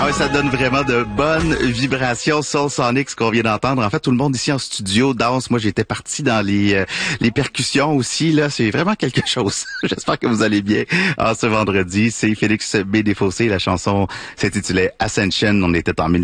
ouais, ça donne vraiment de bonnes vibrations Soul Sonic, ce qu'on vient d'entendre. En fait, tout le monde ici en studio danse. Moi, j'étais parti dans les percussions aussi. Là, c'est vraiment quelque chose. J'espère que vous allez bien ce vendredi. C'est Félix B. Desfossés. La chanson s'intitulait Ascension. On était en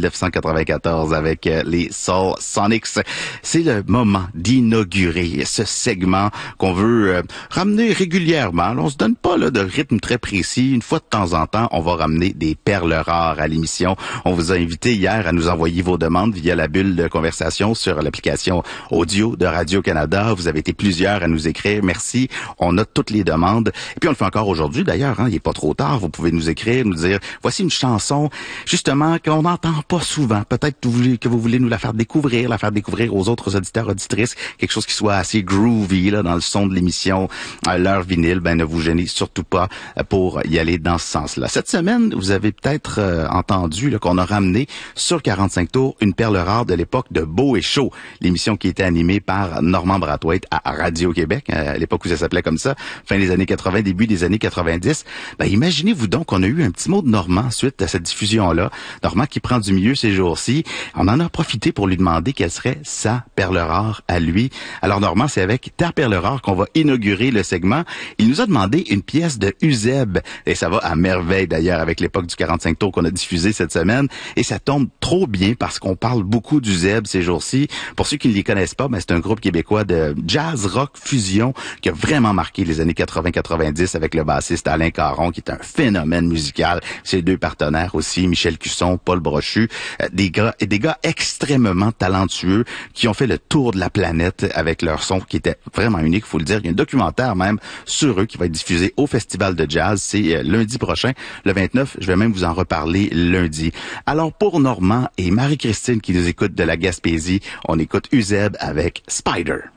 1994 avec les Soul Sonics. C'est le moment d'inaugurer ce segment qu'on veut ramener régulièrement. On se donne pas là de rythme très précis. Une fois de temps en temps, on va ramener des perles rares à l'émission. On vous a invité hier à nous envoyer vos demandes via la bulle de conversation sur l'application audio de Radio-Canada. Vous avez été plusieurs à nous écrire. Merci. On a toutes les demandes. Et puis on le fait encore aujourd'hui d'ailleurs. Il n'est pas trop tard. Vous pouvez nous écrire, nous dire voici une chanson justement qu'on n'entend pas souvent. Peut-être que vous voulez nous la faire découvrir aux autres auditeurs, auditrices. Quelque chose qui soit assez groovy là dans le son de l'émission. L'heure vinyle, ne vous gênez surtout pas pour y aller dans ce sens-là. Cette semaine, vous avez peut-être entendu là, qu'on a ramené sur 45 tours une perle rare de l'époque de Beau et Chaud, l'émission qui était animée par Normand Brathwaite à Radio-Québec, à l'époque où ça s'appelait comme ça, fin des années 80, début des années 90. Imaginez-vous donc qu'on a eu un petit mot de Normand suite à cette diffusion-là. Normand qui prend du mieux ces jours-ci. On en a profité pour lui demander quelle serait sa perle rare à lui. Alors Normand, c'est avec ta perle rare qu'on va inaugurer le segment. Il nous a demandé une pièce de Uzeb, et ça va à merveille d'ailleurs avec l'époque du 45 tours qu'on a diffusé cette semaine, et ça tombe trop bien parce qu'on parle beaucoup d'Uzeb ces jours-ci. Pour ceux qui ne les connaissent pas, c'est un groupe québécois de jazz rock fusion qui a vraiment marqué les années 80-90 avec le bassiste Alain Caron qui est un phénomène musical. Ses deux partenaires aussi, Michel Cusson, Paul Brochu, des gars extrêmement talentueux qui ont fait le tour de la planète avec leur son qui était vraiment unique, faut le dire. Il y a un documentaire même sur eux qui va être diffusé au Festival de Jazz. C'est lundi prochain, le 29. Je vais même vous en reparler lundi. Alors, pour Normand et Marie-Christine qui nous écoutent de la Gaspésie, on écoute Uzeb avec Spider.